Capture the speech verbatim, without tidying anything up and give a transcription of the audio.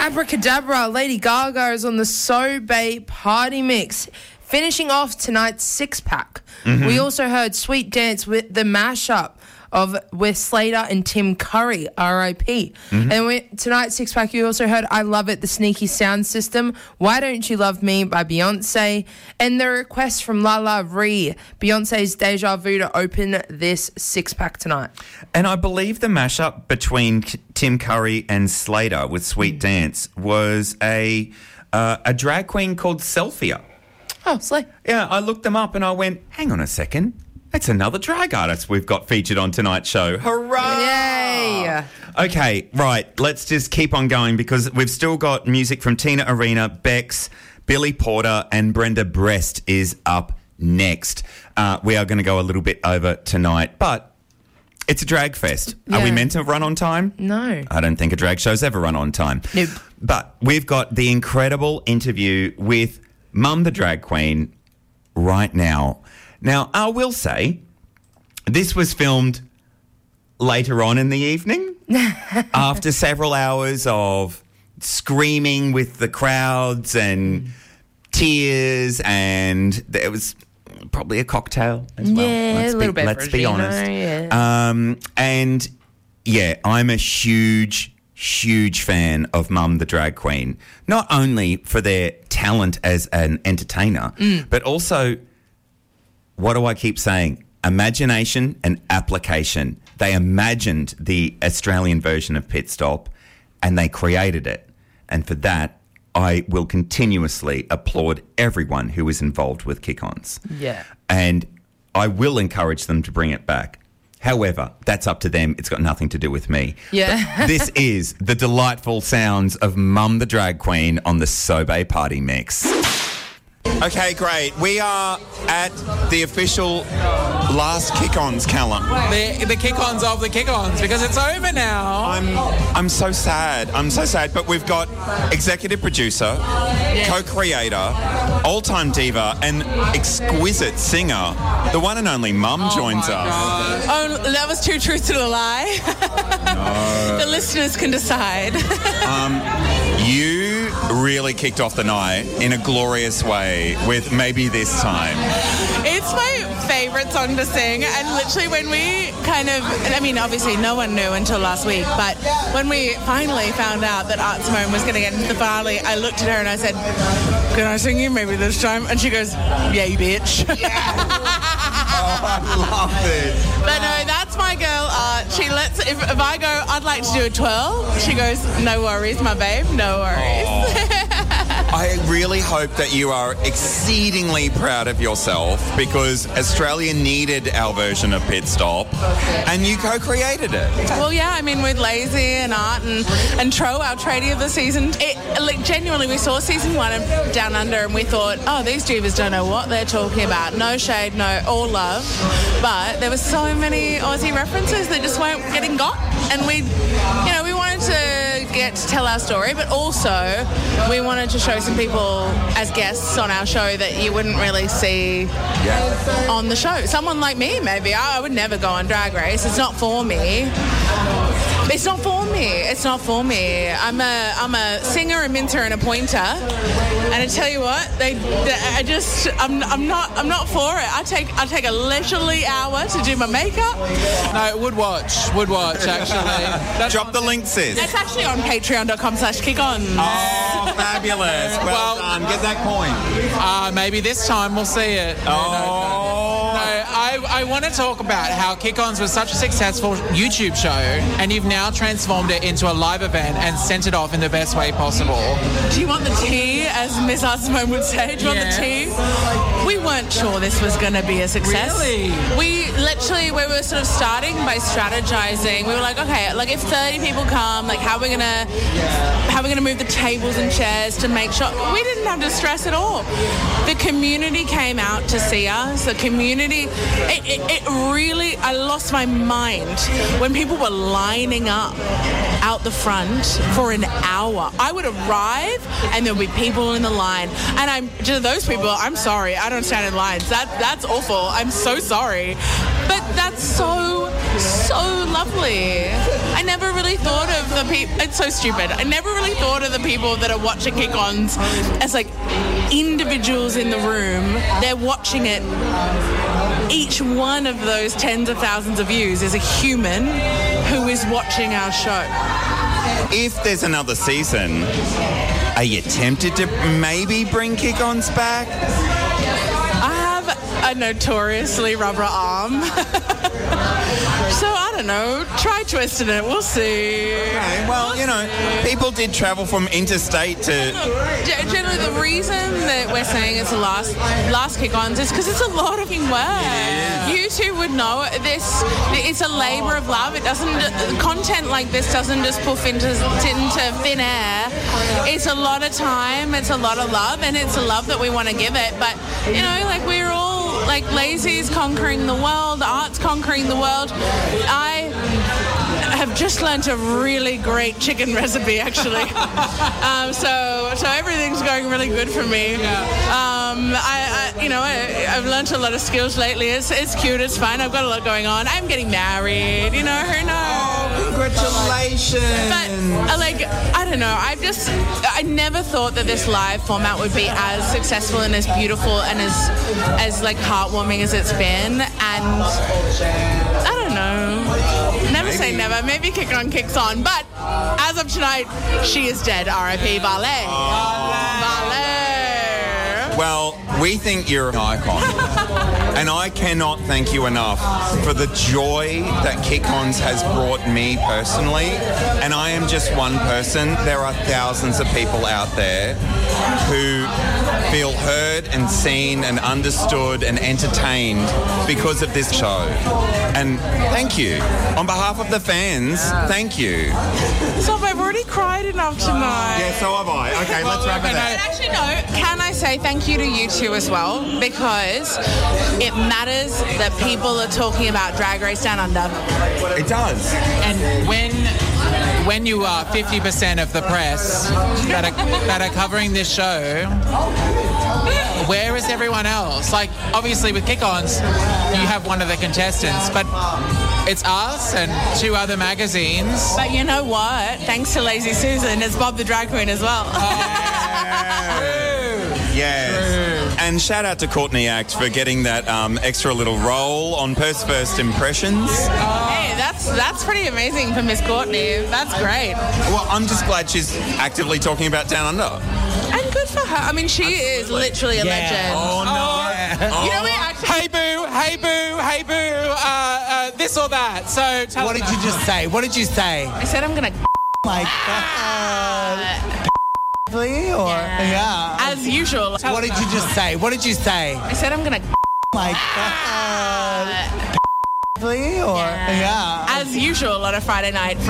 Abracadabra, Lady Gaga is on the So Bay Party Mix. Finishing off tonight's six-pack, mm-hmm. we also heard Sweet Dance with the mashup of with Slater and Tim Curry, R I P Mm-hmm. And we, tonight's six-pack, you also heard I Love It, the Sneaky Sound System, Why Don't You Love Me by Beyonce, and the request from Lala Ree, Beyonce's Deja Vu, to open this six-pack tonight. And I believe the mashup between Tim Curry and Slater with Sweet mm. Dance was a uh, a drag queen called Selphia. Oh, Slay. Yeah, I looked them up and I went, hang on a second. That's another drag artist we've got featured on tonight's show. Hurrah! Yay! Okay, right. Let's just keep on going because we've still got music from Tina Arena, Bex, Billy Porter, and Brenda Brest is up next. Uh, we are going to go a little bit over tonight, but it's a drag fest. Yeah. Are we meant to run on time? No. I don't think a drag show's ever run on time. Nope. But we've got the incredible interview with Mum the Drag Queen right now. Now, I will say, this was filmed later on in the evening after several hours of screaming with the crowds and tears, and there was probably a cocktail as well. Yeah, let's a little be, bit. Let's be honest. Yeah. Um, and, yeah, I'm a huge... huge fan of Mum the Drag Queen, not only for their talent as an entertainer, mm. but also, what do I keep saying? Imagination and application. They imagined the Australian version of Pit Stop and they created it. And for that, I will continuously applaud everyone who is involved with Kick-Ons. Yeah. And I will encourage them to bring it back. However, that's up to them. It's got nothing to do with me. Yeah. This is the delightful sounds of Mum the Drag Queen on the So Bay Party Mix. Okay, great. We are at the official last Kick-Ons, Callum. The, the Kick-Ons of the Kick-Ons, because it's over now. I'm I'm so sad. I'm so sad. But we've got executive producer, yeah. co-creator, all-time diva, and exquisite singer. The one and only Mum oh joins us. God. Oh, that was two truths and a lie. No. The listeners can decide. um, you really kicked off the night in a glorious way with Maybe This Time. It's my favourite song to sing, and literally when we kind of, I mean, obviously no one knew until last week, but when we finally found out that Art Simone was going to get into the finale, I looked at her and I said, can I sing you Maybe This Time? And she goes, yeah, you bitch. Yeah. Oh, I love it. But no, that's my girl Art. She lets, if, if I go, I'd like to do a twirl, she goes, no worries, my babe, no worries. Oh. I really hope that you are exceedingly proud of yourself because Australia needed our version of Pit Stop and you co-created it. Well, yeah, I mean, with Lazy and Art and, and Tro, our tradie of the season, it, like, genuinely, we saw season one of Down Under and we thought, oh, these divas don't know what they're talking about. No shade, no, all love. But there were so many Aussie references that just weren't getting got. And we, you know, we wanted to get to tell our story, but also we wanted to show some people as guests on our show that you wouldn't really see yeah. on the show. Someone like me, maybe. I, I would never go on Drag Race. It's not for me. It's not for me. It's not for me. I'm a I'm a singer, a minter, and a pointer. And I tell you what, they, they I just I'm I'm not I'm not for it. I take I take a leisurely hour to do my makeup. No, would watch, would watch actually. That's Drop the link, sis. It's actually on patreon dot com slash kick on. Oh, fabulous. Well, well done. Get that coin. Uh, maybe this time we'll see it. Oh. No, no, no. No, I, I want to talk about how Kick-Ons was such a successful YouTube show and you've now transformed it into a live event and sent it off in the best way possible. Do you want the tea, as Miss Art Simone would say? Do you yeah. want the tea? We weren't sure this was going to be a success. Really? We literally, we were sort of starting by strategizing. We were like, okay, like if thirty people come, like how are we going to how are we going to move the tables and chairs to make sure? We didn't have to stress at all. The community came out to see us. The community, it, it, it really, I lost my mind when people were lining up out the front for an hour. I would arrive and there would be people in the line. And I'm to those people, I'm sorry, I don't stand in lines. That That's awful. I'm so sorry. But that's so so lovely. I never really thought of the people, it's so stupid. I never really thought of the people that are watching Kick-Ons as like individuals in the room. They're watching it. Each one of those tens of thousands of views is a human who is watching our show. If there's another season, are you tempted to maybe bring Kick-Ons back? I have a notoriously rubber arm. So, I don't know. Try twisting it. We'll see. Okay, well, you know, people did travel from interstate to... Generally, the reason that we're saying it's the last last Kick-Ons is because it's a lot of work. You two would know this. It's a labour of love. It doesn't... Content like this doesn't just poof into, into thin air. It's a lot of time. It's a lot of love. And it's a love that we want to give it. But, you know, like, we're all... Like, Lazy's conquering the world, art's conquering the world. I have just learnt a really great chicken recipe, actually. um, so, so everything's going really good for me. Um, I, I, you know, I, I've learnt a lot of skills lately. It's, it's cute. It's fun. I've got a lot going on. I'm getting married. You know, who knows? Oh, congratulations! But uh, like, I don't know. I just, I never thought that this live format would be as successful and as beautiful and as, as like heartwarming as it's been. And I don't know. Never Maybe. say never. Maybe Kick On kicks on. But as of tonight, she is dead. R I P Ballet. Ballet. Well, we think you're an icon. And I cannot thank you enough for the joy that Kick-Ons has brought me personally. And I am just one person. There are thousands of people out there who feel heard and seen and understood and entertained because of this show. And thank you. On behalf of the fans, thank you. Stop, I've already cried enough tonight. Yeah, so have I. Okay, let's wrap it And up. actually, no, can I say thank you to you two as well? Because it matters that people are talking about Drag Race Down Under. It does. And when when you are fifty percent of the press that are, that are covering this show, where is everyone else? Like, obviously with Kick-Ons, you have one of the contestants, but it's us and two other magazines. But you know what? Thanks to Lazy Susan, it's Bob the Drag Queen as well. Yes. And shout out to Courtney Act for getting that um, extra little role on Purse First Impressions. Hey, that's that's pretty amazing for Miss Courtney. That's great. Well, I'm just glad she's actively talking about Down Under. And good for her. I mean, she is literally a legend. Oh, no. Oh. You know, we actually... Hey boo, hey boo, hey boo, uh, uh, this or that. So tell What did you just say? What did you say? I said I'm gonna... Like, uh, or yeah. As usual. What did you just say? What did you say? I said I'm gonna... Like, uh, or yeah. As usual on a Friday night.